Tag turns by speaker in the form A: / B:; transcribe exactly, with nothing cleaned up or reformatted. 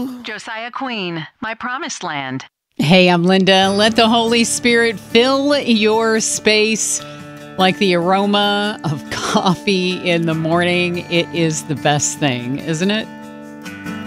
A: Josiah Queen, My Promised Land.
B: Hey, I'm Linda. Let the Holy Spirit fill your space like the aroma of coffee in the morning. It is the best thing, isn't it?